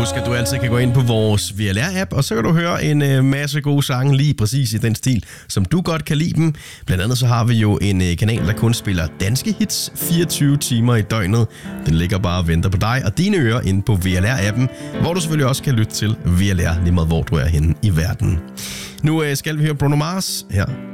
Husk, at du altid kan gå ind på vores VLR-app, og så kan du høre en masse gode sange lige præcis i den stil, som du godt kan lide dem. Blandt andet så har vi jo en kanal, der kun spiller danske hits 24 timer i døgnet. Den ligger bare og venter på dig og dine ører inde på VLR-appen, hvor du selvfølgelig også kan lytte til VLR, lige meget hvor du er henne i verden. Nu skal vi høre Bruno Mars her